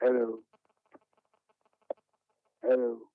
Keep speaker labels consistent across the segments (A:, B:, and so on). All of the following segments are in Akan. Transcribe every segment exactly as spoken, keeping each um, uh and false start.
A: Hello. Hello.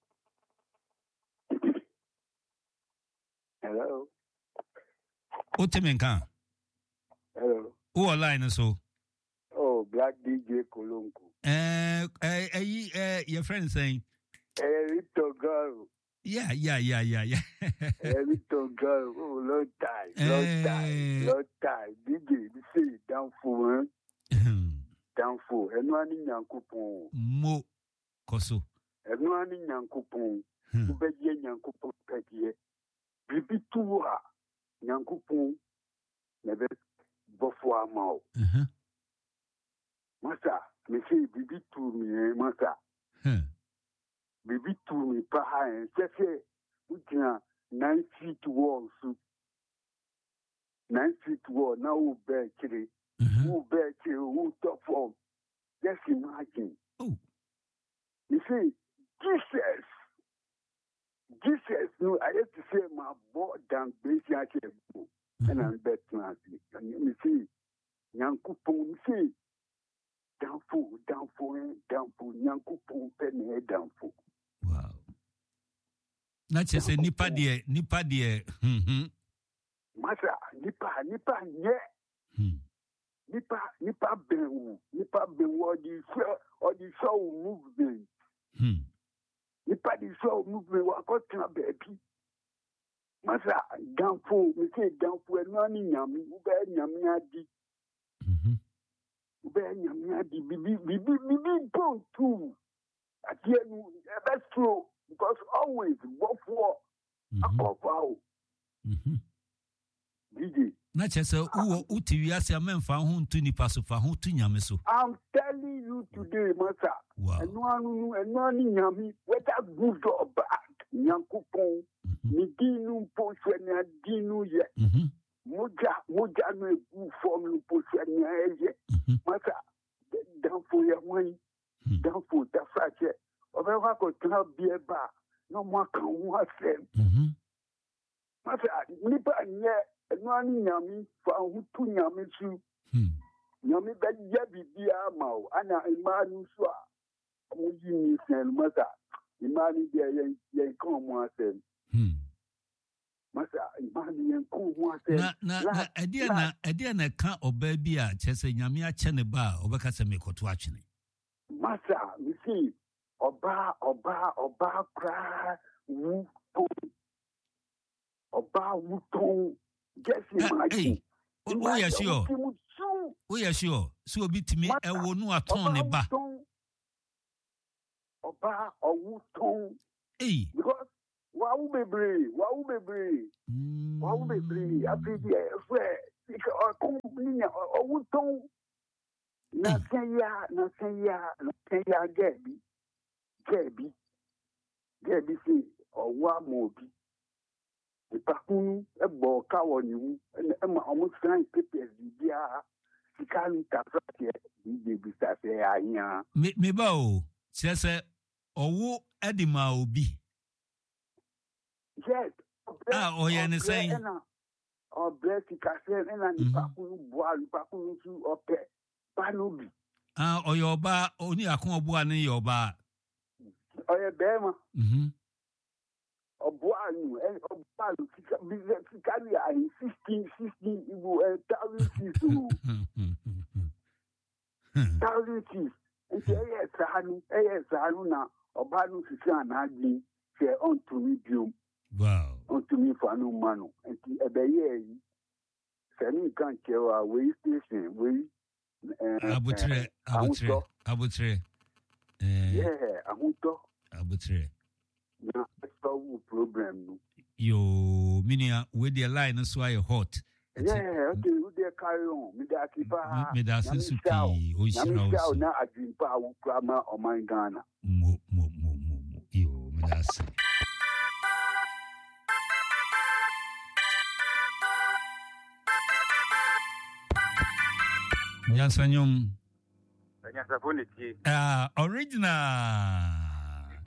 A: Hello.
B: Otemenka.
A: Hello.
B: Who online so?
A: Oh, Black D J Kolonku.
B: Eh, eh, eh, eh, your friend saying.
A: Eh, little girl.
B: Yeah, yeah, yeah, yeah, yeah.
A: Eh, little girl. Oh, long time, long
B: Eh.
A: time, long time. D J, you say down for, eh? Down for. And one in Yankupon.
B: Mo koso.
A: And one in Yankupon. Who beg Yankupon petty. Bibi tuwa. Yankupon. Never before mouth. Masa, me say bibi tu me, eh, masa.
B: Huh.
A: Bibi tu me pa ha en se utina nine feet wall so. Nine feet wall na u be kire. U be kire u top form. Just imagine.
B: Oh.
A: You see, Jesus. Jesus, no, I have to say my boy down basic actually. And I'm betting at it. And you see, Yankupon, see. Downfall, downfall, downfall, Yankupon, penny, downfall.
B: Wow. Not just a nipa dear, nipa dear.
A: Masa, nipa, nipa, yeah. Nipa, nipa, ben, nipa, ben, what you show, or the show movement. Nipa, the show movement, what got to baby. Masa, downfall, we say downfall, and running yammy, who bear yammy, adi. Ben Yamia di bibi bibi bibi bone too. At the end, that's true because always what for a cop. D J.
B: Na chese uwo utiwi ase amemfa ho ntu nipa so fa ho tu nyame so.
A: I'm telling you today, Master.
B: Wow.
A: And one and one nyami whether good or bad. Nyankopon ni dinu po swenya dinu ye. Moja moja no egu form no po swenya ye. Masa down for your money. Down for the fracture. Over ko tell be ba. No more can one them. Masa nipa nye enwani nyami fa hutu nyami su. Nyami be ye bibia ma o ana imanu so a mo yi ni sen masa imani de ye ye kon mo asem. Masa imani ye kon mo asem.
B: Na na na edia na edia na ka oba bi a chese nyami a che ne ba obeka se mekoto atwene.
A: Masa mi see oba oba oba kra wu to oba wu to. Yes,
B: hey, oh yes, sure. Oh yes, sure. So bit me e wo nu aton ne ba.
A: Oba owu ton.
B: Hey.
A: Because wa u bebre, wa u bebre. Wa u bebre, afi die fwe. Because o ni owu ton. Na kenya, na kenya, na kenya gebi. Gebi. Gebi si owa mobi. Ipakunu ebo kawo ni wu ema almost nine papers dia sikali tafati di bisa se anya
B: me me ba o chese owo edima obi
A: yes
B: ah o ye ne say
A: o bless kase na ipakunu boa ipakunu su ope panobi
B: ah o yoba oni akon oboa ne yoba
A: o ye bema
B: mhm
A: Obuanu, and Obuanu, Sikali, I sixteen, sixteen, Ibu, thousand six, thousand six, and say, yes, Sahanu, yes, Sahanu, Obanu, Sisan, Hadi, say, on to medium.
B: Wow.
A: On to me for no man, and the Abaye, Sani can't tell our way station, we,
B: Abutre, Abutre, Abutre,
A: yeah, Amuto,
B: Abutre.
A: Na solve problem no.
B: Yo, minia with the line so I hot.
A: Yeah, okay, we dey carry on. Me da kipa.
B: Me da sensu pi o shira o.
A: Na adwimpa wo krama o man Ghana.
B: Mo mo mo mo mo. Yo, me da se. Nyansanyom.
A: Nyansafoni ti.
B: Ah, original.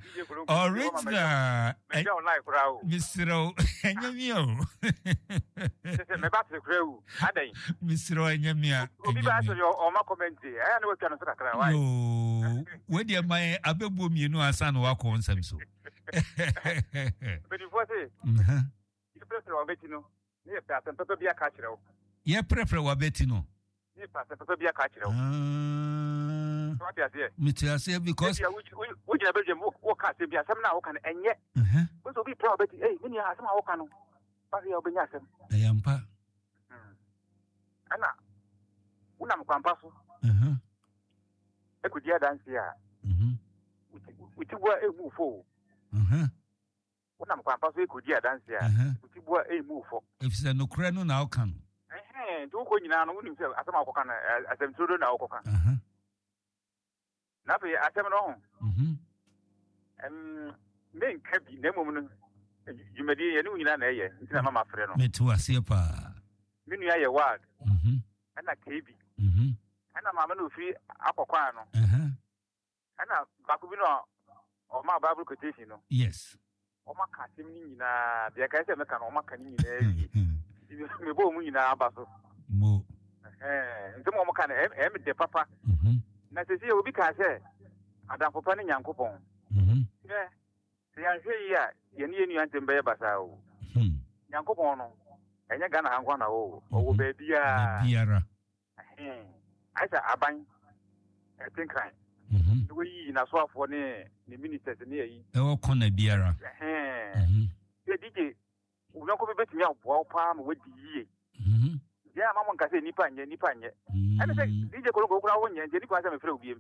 B: Original.
C: I don't like Rao.
B: Mister O, Enyamio.
C: Me back to the crew. Ade.
B: Mister O, Enyamia.
C: Obi ba so your o ma comment. I know what can say kra why.
B: No. We dey my abebu mienu asa na wa ko nsam so.
C: But you for say.
B: Mhm.
C: You prefer wa beti no. Ne pa san papa bia ka kire o.
B: Ye prefer wa beti no.
C: Ne pa san papa bia ka kire o.
B: Ah.
C: What you say?
B: Me tell say because
C: we just be wo ka se bia sam na wo kan enye.
B: Mhm.
C: We so be proud beti eh me ni asam wo kan no. Ba ya obenya asam.
B: Ayampa.
C: Mhm. Ana una mkwampa so.
B: Mhm.
C: Ekudia dance ya.
B: Mhm.
C: Utibwa emu fo.
B: Mhm.
C: Una mkwampa so ekudia dance ya. Utibwa emu fo.
B: If no kra no na oka no.
C: Eh, do ko nyina no unim se asem akoka na asem tudo na akoka.
B: Mhm.
C: Na be asem no.
B: Mhm.
C: Em me nka bi na mom no. Jumadi ye no nyina na eye. Ntina mama frɛ no.
B: Me tu ase pa.
C: Me nua ye ward.
B: Mhm.
C: Ana K B.
B: Mhm.
C: Ana mama no fi akokwa no.
B: Mhm.
C: Ana bako bi no o ma Bible quotation no.
B: Yes.
C: O ma ka asem ni nyina bia ka se me ka no o ma ka ni nyina yi. Me bo mu nyina aba so.
B: Mo.
C: Eh, ntemo mo ka na em de papa.
B: Mhm.
C: Na se se obi ka se adam papa ni Nyankopɔn.
B: Mhm.
C: Eh. Se ya hwe yi a ye ne yenu antem be basa o.
B: Mhm.
C: Nyankopɔn no enye Ghana hankwa na o. O wo be bia.
B: Biara.
C: Eh. Aisa aban. I think right.
B: Mhm.
C: We yi na so afo ne ne ministers ne yi.
B: E wo kona biara.
C: Eh.
B: Mhm.
C: Se D J Unyanko be betimi aboa pa ma wadi yie.
B: Mhm.
C: Ya mama nka se nipa nye nipa nye. Ene se D J Kolongo kura wo nye, nipa se me frɛ obi em.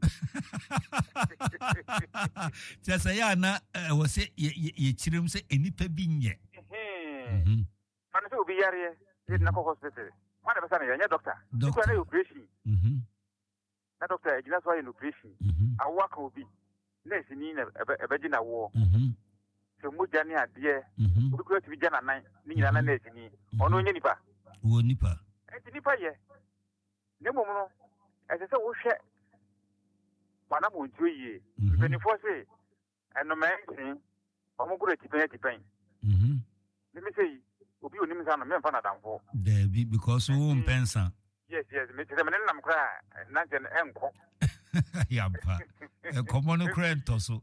B: Just say ya na wo se ye chirim se enipa bi nye.
C: Mhm. Mana se obi yare ye na ko hospital. Mana be sana ye doctor. Doctor na operation.
B: Mhm.
C: Na doctor gina so ye operation.
B: Mhm.
C: Awa ka obi. Nurse ni na ebe gina wo.
B: Mhm.
C: Se moja ni ade.
B: Mhm.
C: Obi kura ti bi gana nan. Ni nyina na nurse ni. Ono nye nipa.
B: Wo nipa.
C: Enti nipa ye. Ne mom no. Ese se wo hwe. Mana mo ntuo yie. Benifo se eno mensin. Omo gura tipen tipen.
B: Mhm.
C: Let me say obi onim sa no me mfa na damfo.
B: There be because wo mpensa.
C: Yes, yes, me tell me nam kra na je enko.
B: Yampa. E komo no kra ento so.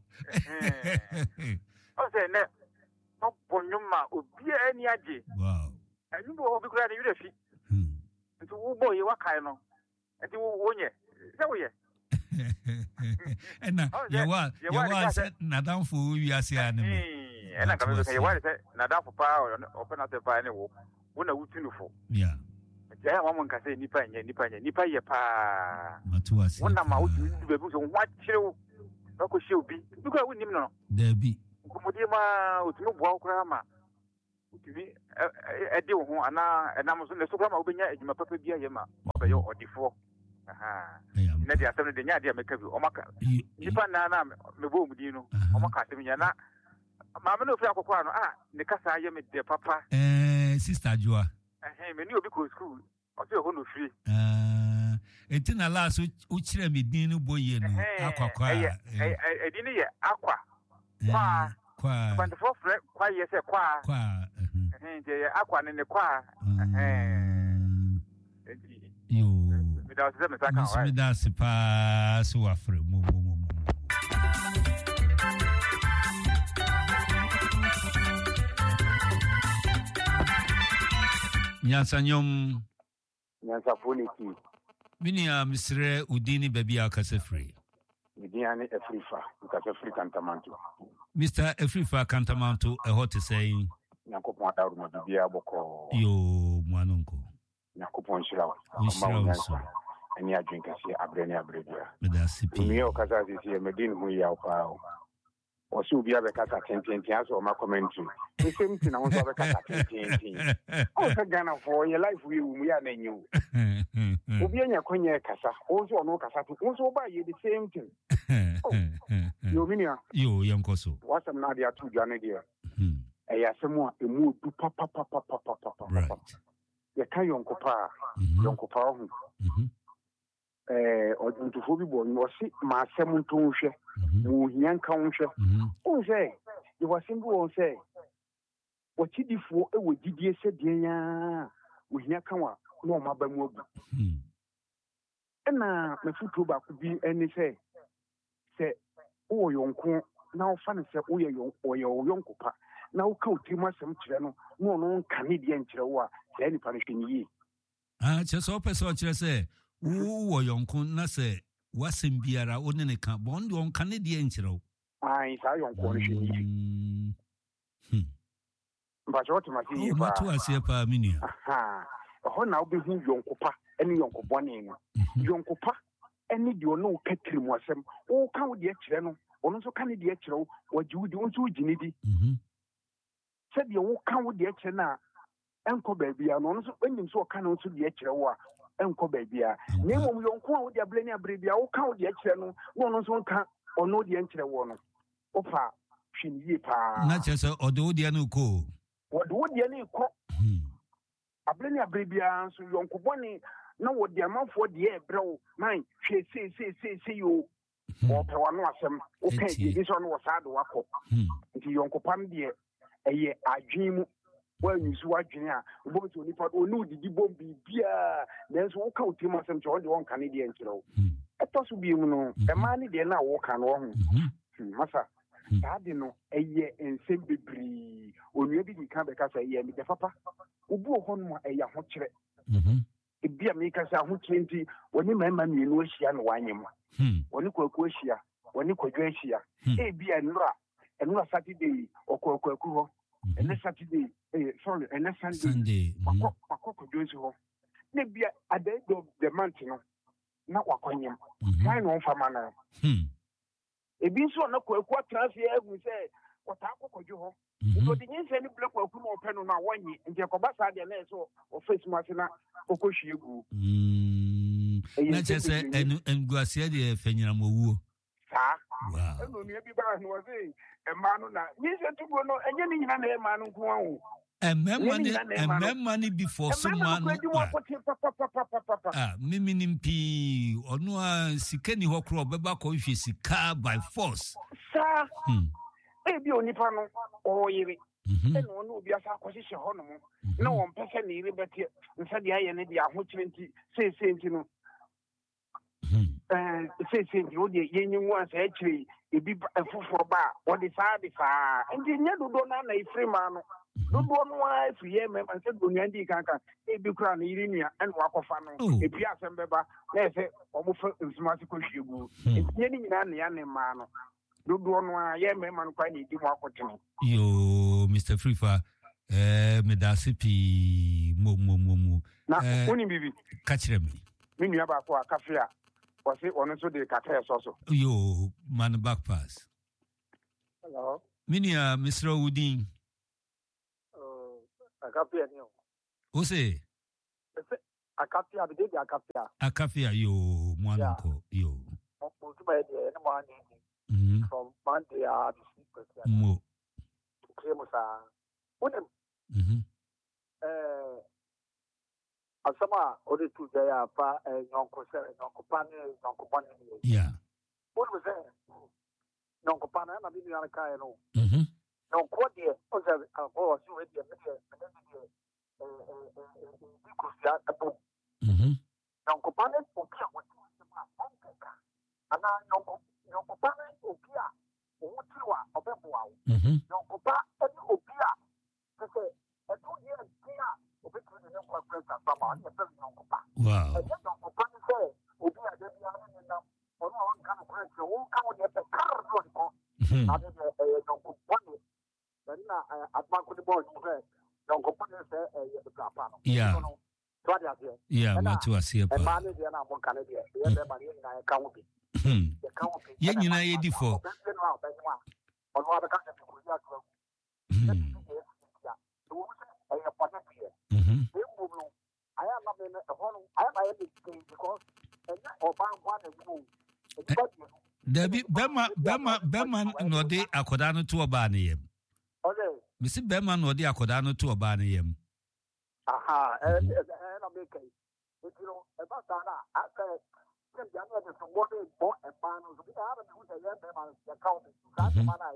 C: O se ne no bonyuma obi ani age.
B: Wow.
C: Anyu bo obi kra ne yure fi.
B: Hmm.
C: Nti wo boy wa kai no. Nti wo wonye. Se wo ye.
B: Ena ye wa ye wa se na damfo wi ase ane me.
C: Eh, ena ka me se ye wa se na damfo pa o pe na se pa ne wo. Wo na wutunufo.
B: Yeah.
C: Ya mama nka se nipa nye nipa nye nipa ye pa.
B: Matu ase.
C: Wona ma wo du be bu so wa kirew. Ba ko hye obi. Bi ko wo nim no.
B: There be.
C: Komodi ma otumi boa okra ma. Otumi e de wo ho ana enam so ne so kra ma obenya adwuma papa bia ye ma. Oba ye odifo. Aha. Na dia asem de nya dia meka bi o maka. Nipa na na me bo mu di no. O maka asem nya na ma me no fi akokwa no ah ne kasa ye me de papa.
B: Eh sister Joa.
C: Eh me ni obi ko school. O se ho no free.
B: Ah etina last u kire me din no boye no akwakwa.
C: Eh eh din ye akwa. Kwa
B: kwa.
C: But for kwa ye se kwa.
B: Kwa.
C: Eh je akwa ne ne kwa. Eh.
B: Yo.
C: Me da se me saka wa.
B: Me da se pa so afre mo mo mo. Nyansanyom
A: Nyansafoniki
B: Minia misre udini baby akase free.
A: Midiane Afrifa ukase free kantamanto.
B: Mister Afrifa kantamanto e hot say
A: Nyankopon adaru ma bibia boko.
B: Yo mwanonko.
A: Nyankopon shirawa.
B: Shirawa so.
A: Eni adwinka si abrene abrebia.
B: Medasi pi.
A: Mi o kasa si medin hu ya pa. Osi obi abekata tententen aso ma commentary. The same thing I want to abekata tententen. O se Ghana for your life we mu ya na nyu. Obi anya kwanya kasa. O so no kasa to. O so ba ye the same thing. Yo minia.
B: Yo yankoso.
A: Wasam na dia tu dwane dia. Hmm. E ya semu a emu du pa pa pa pa pa pa pa.
B: Right.
A: Ye kan yonko pa. Yonko pa hu. Mhm. eh oduntufu bi bo no se ma asem nto nhwe mu hia nka nhwe o se you was simple on say ochidifo e wo gidie se den ya wo hia ka wa no ma ba mu agu na mefuto ba ku bi eni se se o yonko na o fa ne se o ye yon o ye o yonko pa na o ka o ti masem kire no no no nka ne die nkire wo a se ni pa ne hweniyi
B: ah che so person kire se wo yonko na se wasem biara o ne ne ka bon de on ka ne die nkire wo
A: ai sa yonko ne hweniyi hm ba jo ti ma ti
B: pa ma tu ase pa minia
A: aha ho na obi hu yonko pa eni yonko bone no yonko pa eni de ono ka trimu asem o ka wo de akire no ono so ka ne de akire wo wajiwudi on so ugini di mhm se de wo ka wo de akire na enko baabia no ono so enyim so ka no so de akire wo a enko baabia ne mom yonko a wo de ableni abrebia wo ka wo de akire no ono so ka ono de akire wo no opa hwiniye pa
B: na che se odo de no ko
A: odo de ne ko ableni abrebia so yonko bone na wo de amafo de ebrew man hwe se se se se yo o pe wano asem o ka di so no wo sa do wako nti yonko pam de eye adwen mu wa nyusu adwen a bo to nipa o nu didi bombi bia nanso wo ka otim asem che wo de won ka ne de nkiro eto so bi mu no e ma ne de na wo ka no ho masa ade no eye ensem bebri onua bi di ka be ka sa eye mi de papa obu ho no eye ho kire ebia me ka sa ho twenti woni mama mienu ahia no wanyem woni kwaku ahia woni kwadwa ahia ebia nura enura saturday okwaku ho ene saturday eh sorry ene sunday akọ akọ kwadwa ho na bia at the end of the month no na wakwanyem kai no mfama na ebi nso na kwaku atrase agu se wata akọ kwadwa ho so the nyense ni black kwaku no peno na wonyi nje ko basa de na so o face mask na okohwie gu
B: mm na chese en enguasia de fenyina mowuo
A: sa wow eno ni bi ba no we e ma no na nyense tugo no enye ni nyina na e ma no nko anwo
B: ememma ni ememma ni before someone ah mimi ni mpi onu a sikeni hokro beba ko hwe sika by force
A: sa hmm e bi onipa no o yiri eno onu obi asa akwosihye ho no na won pese ni iri beti nsa de aye ne de aho twenty sei sei nti no eh sei sei nti o de yenyu asa akiri ebi efoforo ba o de sa de fa nti nya dodo na na ifrima no dodo no a afiye me man se donya ndi kanka ebi kura na iri nua eno akofa no ebi asem beba na ese omo fa nsumasi ko hwegu nti ni nyina na ya ne ma no dodo no a ye me man kwa ni di mo akotene
B: yo Mister Frifa eh medasipi mo mo mo mo
A: na oni bibi
B: ka kire me
A: me nua ba ko akafe a o se ono so de kata so so
B: yo man back pass
A: hello
B: minia Mister Udin
A: oh akafe ani
B: o se
A: akafe a de akafe a
B: akafe yo mwanko yo
A: o tu ba de na ma ni
B: mhm
A: from Monday a to
B: mo
A: Musa. Unem.
B: Mhm.
A: Eh asama odi tu ya pa nyonko se nyonko pa ni nyonko pa ni.
B: Yeah.
A: Unem se nyonko pa na na bi ni aka e no.
B: Mhm.
A: Nyonko de o se ko si we de me de me de eh eh eh ko sia apo.
B: Mhm.
A: Nyonko pa ni o ki o ti ma onka. Ana nyonko nyonko pa ni o ki a o ti wa obebo wa.
B: Mhm.
A: Nyonko pa ni o ki a se e tu ye ki a obetu ni nyonko pa sa pa ma ni pe nyonko pa.
B: Wow.
A: E nyonko pa ni se obi a de bi a ni na ono on kan ko se o kan o de pe kar do ko. Ade de e nyonko pa ni. Na atma ko de bo ni se nyonko pa ni se e ye ka pa no.
B: Yeah. Yeah, what you are saying.
A: E ma ni de na mo kan de. E be ma ni na e kan wo bi.
B: Hmm. Ye nyina ye di fo.
A: Ono abeka se ko ya ko.
B: Hmm.
A: Mhm. Aya na be na hono aya ba ye because enya oba ngwa na mu.
B: Dabi bema bema bema no de akoda no to oba na yem.
A: Okay.
B: Misi bema no de akoda no to oba na yem.
A: Aha, eh eh na be kai. Etiro e ba sa na aka se
D: to what is bought a pan of the other who's a young man, the county, that's the man I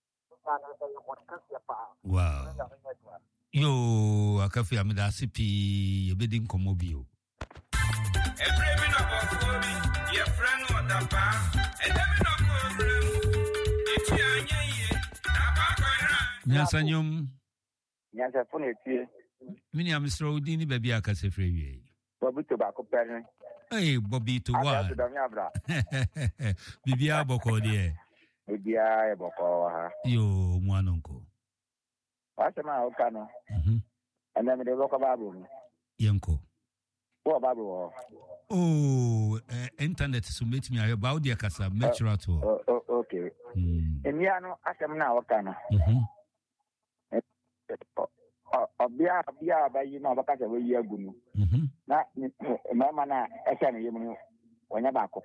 D: hear.
B: Wow. Yo, akafi amida sipi yebedi nkomo bio.
E: Every minute of Kobe, your friend or the bar, and every minute it's your
B: Nyasanyum.
F: Nyasafone tie.
B: Mini Mister Udini baby akase frewe.
F: Bobby tobacco pen.
B: Hey, Bobby to what? Bibia boko die.
F: Bibia boko ha.
B: Yo, mwanonko.
F: Wasema okano.
B: Mhm.
F: And then the local babu.
B: Yanko.
F: What babu?
B: Oh, uh, internet so meet me about the kasa metro to.
F: Oh, oh, okay.
B: Mm.
F: Emiano asemna okano.
B: Mhm.
F: Obia obia bayi na baka se we agunu.
B: Mhm.
F: Na mama na ese ne yemu wonya baako.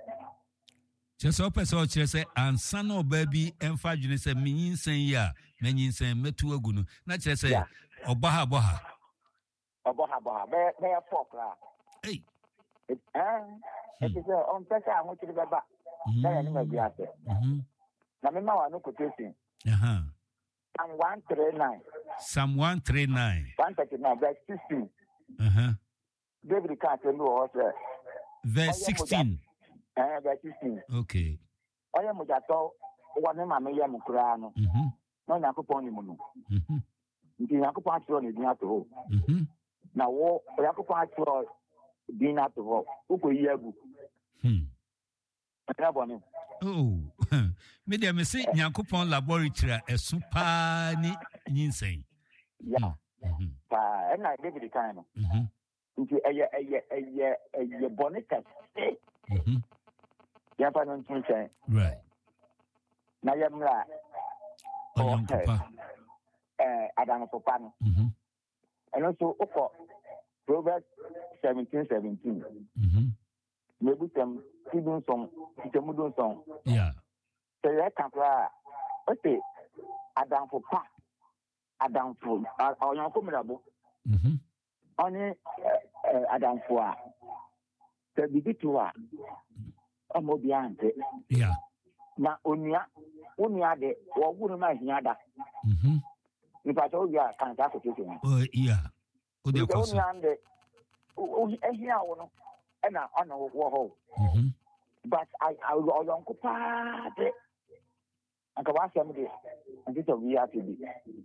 B: Just open so chere say ansa na obabi emfa dwene say menyinsen ya menyinsen metu agunu. Na chere say obaha boha.
F: Obaha boha be be fokra.
B: Hey.
F: Eh it is on pesa amu chiri baba. Na ya ni ma biase.
B: Mhm.
F: Na me ma wa no quotation.
B: Aha.
F: Psalm one thirty-nine.
B: Psalm one thirty-nine.
F: one thirty-nine, verse sixteen.
B: Uh-huh.
F: David can't tell you what.
B: Verse sixteen.
F: Eh, verse sixteen.
B: Okay.
F: Oya mujato, wane mame ya mukurano.
B: Mhm.
F: No yakupon ni munu.
B: Mhm.
F: Nti yakupon atro ni dia to.
B: Mhm.
F: Na wo yakupon atro din na to. Uko yiagu.
B: Hmm.
F: Atra boni.
B: Oh, me dey me say Nyankopon laboratory esu pa ni nyinsen.
F: Yeah.
B: Mhm.
F: Pa na David kan no.
B: Mhm.
F: Nti eye eye eye eye bonita.
B: Mhm.
F: Ya pa no ntsen.
B: Right.
F: Na yemra.
B: Onyankopa.
F: Eh Adam Papa no.
B: Mhm.
F: And also oko Proverbs seventeen seventeen.
B: Mhm.
F: Mebutem tidun song, titemudun song.
B: Yeah.
F: So ya kampra. Ote Adam Papa. Adam Fo. Onyanko mirabo.
B: Mhm.
F: Oni Adam Fo a. Se bibitu a. Omo biante.
B: Yeah.
F: Na onua, onua de wo gunu ma hiada.
B: Mhm.
F: Nipa so ya kan ta ko tete.
B: Oh, yeah. O de koso.
F: Onua de o ehia wo no. E na ona wo ho.
B: Mhm.
F: But I I oyonko pa de. Anka wa asem de. Anti to wi ati bi.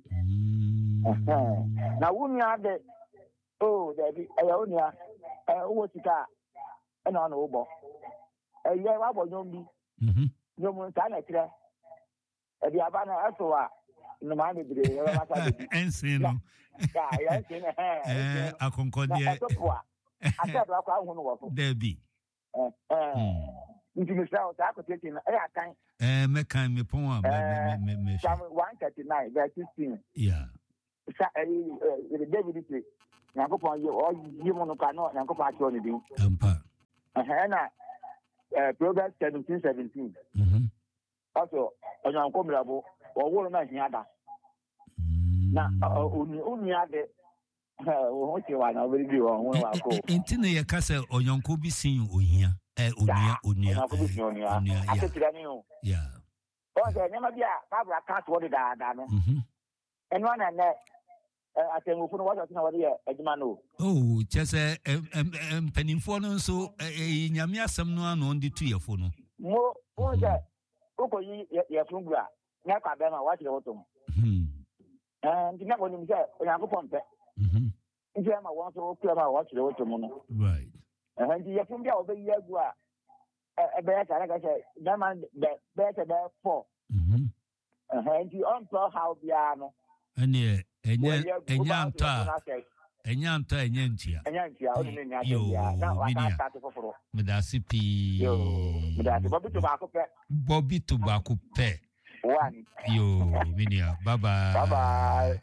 B: Mhm.
F: Na onua de oh, David, e ya onua e wo sika e na ona wo bo. E ye wa bo nyom bi.
B: Mhm.
F: Nyom nta na tire. E bi aba na aso a no ma me dire e ma sa de.
B: Ensin no.
F: Ya, ya ensin eh.
B: Eh, akonkode.
F: Asa do akwa hu no wo so.
B: Debi.
F: Eh eh. Nti me sa o ta ko tete na e akan.
B: Eh, me kan me pon a me me me.
F: Psalm one thirty-nine verse sixteen.
B: Yeah.
F: Sa eh David say Yakopon ye o yi mo no ka no Yakopon atro ni din.
B: Ampa.
F: Eh na eh Proverbs seventeen seventeen.
B: Mhm.
F: Also onyanko mirabo o wo na hiada. Na oni oni ade o ho ti wa na obere bi o ho wa ko.
B: Enti na ye ka se onyanko bi sin ohia. Eh onua onua.
F: Onyanko bi sin onua. Aketira ni o.
B: Yeah.
F: O se nyama bia Bible account wo de da da no.
B: Mhm.
F: Eno na na atengufu no wa na wode adwuma no.
B: Oh, chese empanimfo no nso nyame asem no ano ndi tu yefo no.
F: Mo o se oko yi ye fungua na kwa be ma wa kire wotom.
B: Mhm.
F: Eh ndi na woni mi se onyanko mpe.
B: Mhm.
F: Ndi ma won so okura ma wa kire wotom no.
B: Right.
F: Eh ndi ye fungia obeyi agu a e be ya tara ka se na man be be se be four.
B: Mhm.
F: Eh ndi on pro how bia no.
B: Ene enye enye anta enye anta enye ntia
F: enye ntia o ni nya
B: yo
F: na wa
B: minia
F: ta ta foforo
B: medasi pi
F: yo medasi bobi to ba ko pe
B: bobi to ba ko pe
F: one
B: yo minia bye bye
F: bye bye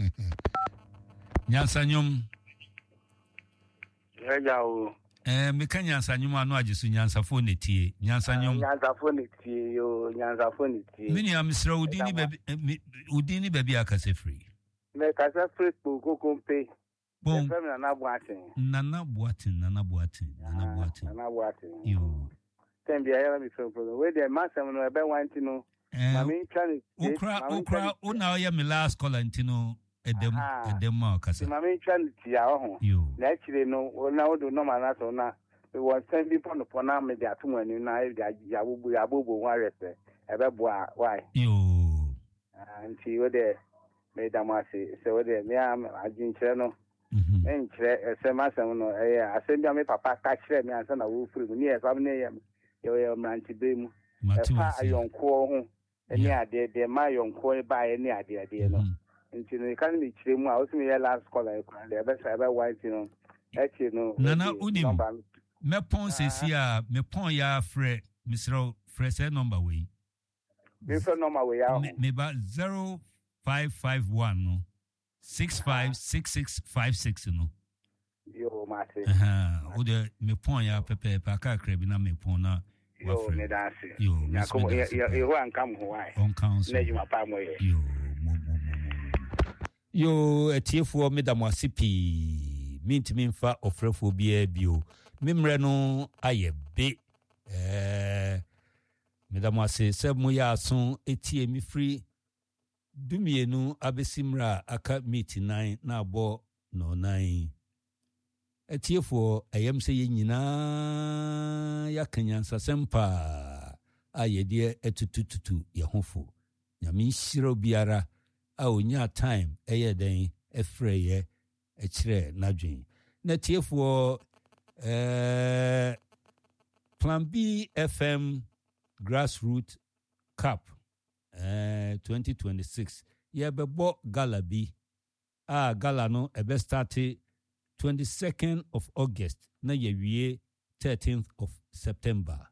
B: Nyansanyum
G: ya o
B: eh me kan Nyansanyum anu ajisu Nyansafo netie Nyansanyum
G: Nyansafo netie yo Nyansafo netie
B: minia misra udini bebi udini bebi akase free
G: me kasa free ko kompe
B: bon
G: nana boatin
B: nana boatin nana boatin nana boatin
G: nana boatin
B: yo
G: Ten be I am from where the master no ebe wanti no. Mami try
B: to Okra okra una ya me last Colantino edem edem ma kasa.
G: Mami try to ya ho. Actually no na wodo no man so na we want ten people no pona me dia to ani na ya bubu ya bubu wan rese ebe boa why.
B: Yo.
G: Anti we there me damase se we there me am agin kire no. En kire se masem no eh asem bia me papa ka kire me ansa na wo firi mu ni e fam ne yam yo yo mranti be mu. E fa ayonko ho eni ade de ma ayonko ba eni ade ade no. Nti no kan mi kire mu a o simi last call e kran de be sa be white no. Echi no.
B: Nana unim. Me pon sesi a me pon ya frɛ misro frɛ se number we.
G: Me frɛ number we ya.
B: Me ba zero five five one no. six five six six five six no.
G: Yo mate.
B: Aha, o de me pon ya pepe pa ka krebi na me pon na.
G: Yo me dance.
B: Yo,
G: na ko e e ho ankam ho ai.
B: On council.
G: Na juma pa mo ye.
B: Yo, mo mo mo. Yo, etiefo me da mo asipi. Mintimi mfa ofrefo bia bio. Mimre no aye be. Eh me da mo ase se mo ya so etie mi free. Dumienu abesimra aka meet nine na abo no nine. Etiefo ayem se ye nyina ya kanyansa sempa ayede etutututu ye hofo. Nyame shiro biara a onya time eye den efreye ekire nadwen. Na tiefo eh Plan B F M Grassroot Cup Uh, twenty twenty-six ye bebo gala bi ah gala no ebe start twenty-second of August na ye wie thirteenth of September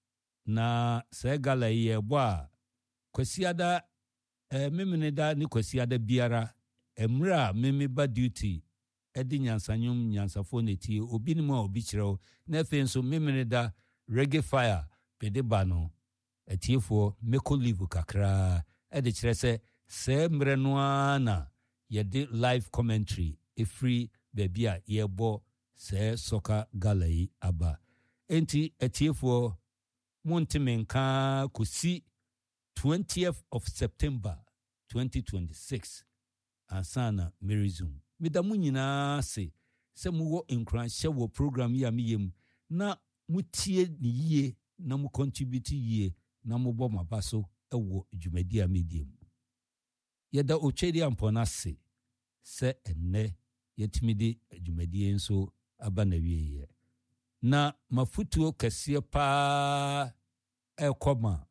B: na se gala ye bo a kwasiada eh, memeneda ni kwasiada biara emra meme ba duty edi nyansanyum nyansafo neti obi ni mo obi kireo na efe nso memeneda reggae fire pedeba no etiefo meko live kakra e de kire se se mre no na ye de live commentary e free baby a ye bo se soka galai aba enti etiefo montimenka kusi twentieth of September twenty twenty-six ansana merizum medamu nyina se se muwo enkran hye wo program ya meyem na mutie ni yie na mu contribute yie na mobo mabaso ewo dwumadi a medium yeda ochedi ampona se se enne yetimidi dwumadi enso aba na wieye na mafutuo kese pa ekoma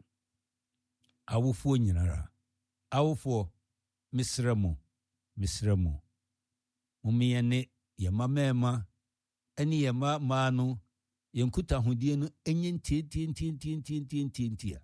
B: awofo nyinara awofo misremo misremo mumiyene yema mema eni yema manu yenkuta hodie no enye ntie ntie ntie ntie ntie ntie ntie ntie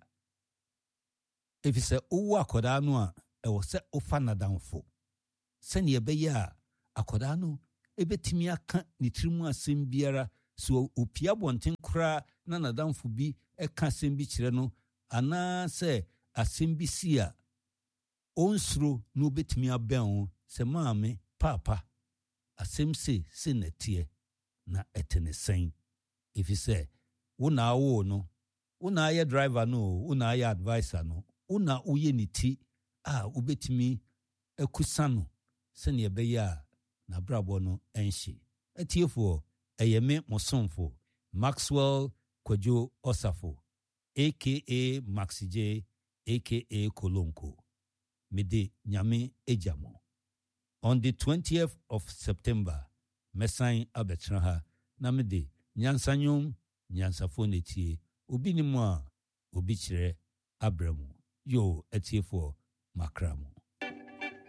B: efise owo akoda no a ewo se ofa nadamfo se ne ebeye a akoda no ebetimi aka ne tirimu asem biara so opia bonten kura na nadamfo bi eka asem bi kire no ana se asem bi si a onsuro no betimi aben se maame papa asem se se netie na etene sen if you say una wo no una ye driver no una ye advisor no una uye ni ti a ubetimi ekusano se ne beya na brabo no enhye etiefo eyeme mosomfo Maxwell Kwadwo Osafo aka Maxi J aka Kolonko mede nyame ejamo on the twentieth of September mesan abetraha na mede nyansanyum nyansafo netie obi ni mu a obi kire abramu yo etiefo makramu